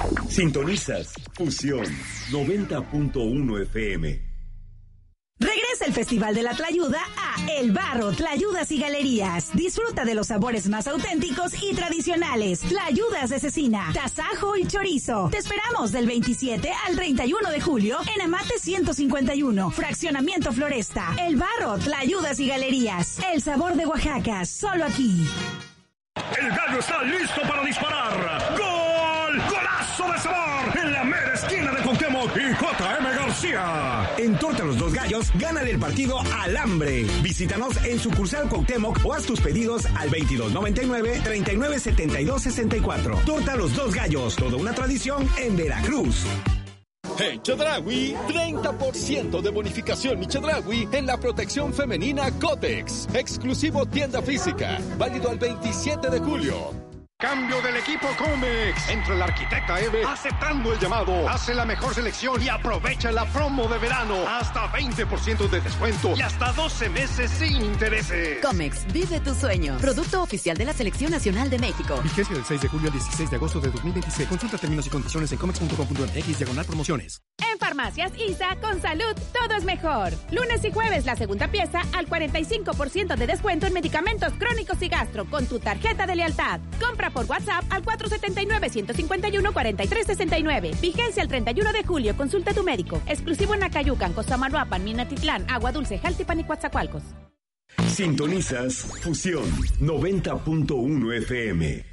Sintonizas Fusión 90.1 FM. Regresa el Festival de la Tlayuda a El Barro, Tlayudas y Galerías. Disfruta de los sabores más auténticos y tradicionales. Tlayudas de cecina, tasajo y chorizo. Te esperamos del 27 al 31 de julio en Amate 151, Fraccionamiento Floresta. El Barro, Tlayudas y Galerías. El sabor de Oaxaca, solo aquí. El gallo está listo para disparar. ¡Gol! ¡Golazo de sabor! En la mera esquina de Cuauhtémoc y J.M. García. En Torta Los Dos Gallos, gánale el partido al hambre. Visítanos en sucursal Cuauhtémoc o haz tus pedidos al 2299-397264. Torta Los Dos Gallos, toda una tradición en Veracruz. En Chedraui, 30% de bonificación mi Chedraui en la protección femenina Cotex. Exclusivo tienda física. Válido al 27 de julio. Cambio del equipo Comex. Entra el arquitecta Eve aceptando el llamado. Hace la mejor selección y aprovecha la promo de verano. Hasta 20% de descuento y hasta 12 meses sin intereses. Comex, vive tu sueño. Producto oficial de la Selección Nacional de México. Vigencia del 6 de julio al 16 de agosto de 2026. Consulta términos y condiciones en comex.com.mx/promociones. En Farmacias ISA, con salud, todo es mejor. Lunes y jueves, la segunda pieza al 45% de descuento en medicamentos crónicos y gastro con tu tarjeta de lealtad. Compra por WhatsApp al 479-151-4369. Vigencia el 31 de julio. Consulta a tu médico. Exclusivo en Acayucan, Cosamaloapan, Minatitlán, Agua Dulce, Jaltipan y Coatzacoalcos. Sintonizas Fusión 90.1 FM.